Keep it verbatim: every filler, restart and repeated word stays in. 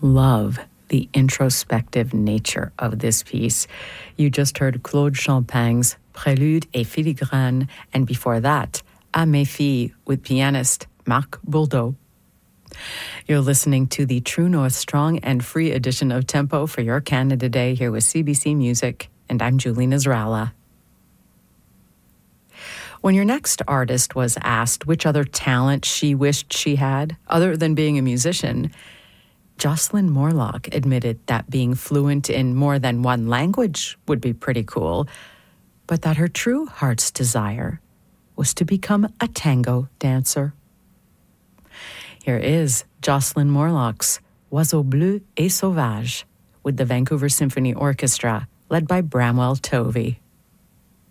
love the introspective nature of this piece. You just heard Claude Champagne's Prélude et Filigrane, and before that, À mes filles with pianist Marc Bourdeau. You're listening to the True North Strong and Free edition of Tempo for your Canada Day here with C B C Music, and I'm Julie Nasrallah. When your next artist was asked which other talent she wished she had, other than being a musician, Jocelyn Morlock admitted that being fluent in more than one language would be pretty cool, but that her true heart's desire was to become a tango dancer. Here is Jocelyn Morlock's Oiseau Bleu et Sauvage with the Vancouver Symphony Orchestra, led by Bramwell Tovey.